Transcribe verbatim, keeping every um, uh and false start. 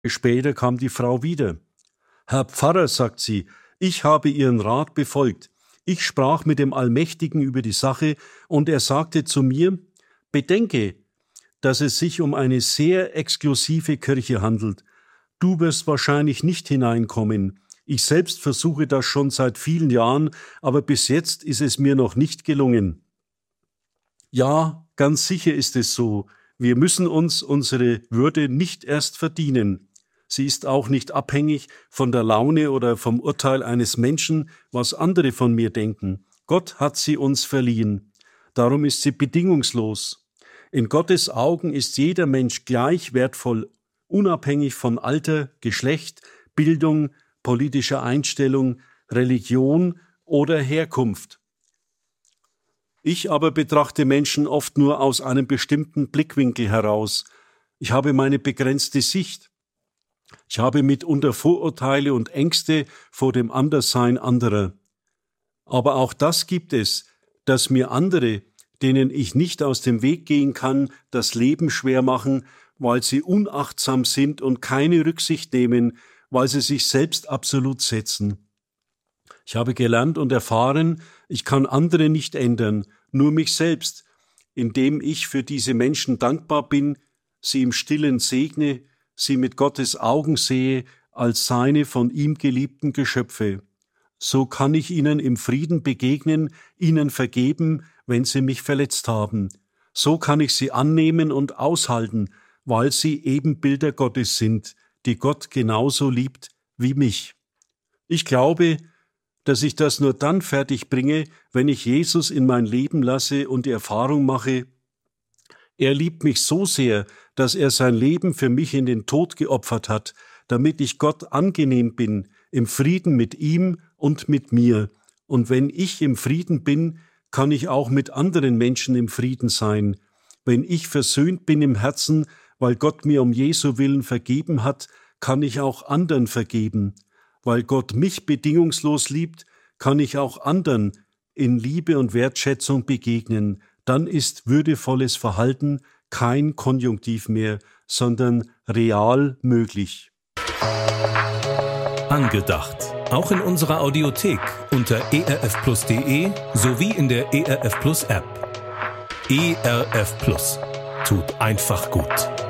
Später kam die Frau wieder. »Herr Pfarrer«, sagt sie, »ich habe Ihren Rat befolgt. Ich sprach mit dem Allmächtigen über die Sache und er sagte zu mir, bedenke, dass es sich um eine sehr exklusive Kirche handelt. Du wirst wahrscheinlich nicht hineinkommen. Ich selbst versuche das schon seit vielen Jahren, aber bis jetzt ist es mir noch nicht gelungen.« Ja, ganz sicher ist es so. Wir müssen uns unsere Würde nicht erst verdienen. Sie ist auch nicht abhängig von der Laune oder vom Urteil eines Menschen, was andere von mir denken. Gott hat sie uns verliehen. Darum ist sie bedingungslos. In Gottes Augen ist jeder Mensch gleich wertvoll, unabhängig von Alter, Geschlecht, Bildung, politischer Einstellung, Religion oder Herkunft. Ich aber betrachte Menschen oft nur aus einem bestimmten Blickwinkel heraus. Ich habe meine begrenzte Sicht. Ich habe mitunter Vorurteile und Ängste vor dem Anderssein anderer. Aber auch das gibt es, dass mir andere, denen ich nicht aus dem Weg gehen kann, das Leben schwer machen, weil sie unachtsam sind und keine Rücksicht nehmen, weil sie sich selbst absolut setzen. Ich habe gelernt und erfahren, ich kann andere nicht ändern, nur mich selbst, indem ich für diese Menschen dankbar bin, sie im Stillen segne, sie mit Gottes Augen sehe als seine von ihm geliebten Geschöpfe. So kann ich ihnen im Frieden begegnen, ihnen vergeben, wenn sie mich verletzt haben. So kann ich sie annehmen und aushalten, weil sie Ebenbilder Gottes sind, die Gott genauso liebt wie mich. Ich glaube, dass ich das nur dann fertig bringe, wenn ich Jesus in mein Leben lasse und die Erfahrung mache, er liebt mich so sehr, dass er sein Leben für mich in den Tod geopfert hat, damit ich Gott angenehm bin, im Frieden mit ihm und mit mir. Und wenn ich im Frieden bin, kann ich auch mit anderen Menschen im Frieden sein. Wenn ich versöhnt bin im Herzen, weil Gott mir um Jesu willen vergeben hat, kann ich auch anderen vergeben. Weil Gott mich bedingungslos liebt, kann ich auch anderen in Liebe und Wertschätzung begegnen. Dann ist würdevolles Verhalten kein Konjunktiv mehr, sondern real möglich. Angedacht. Auch in unserer Audiothek unter e r f plus punkt d e sowie in der E R F Plus App. E R F Plus. Tut einfach gut.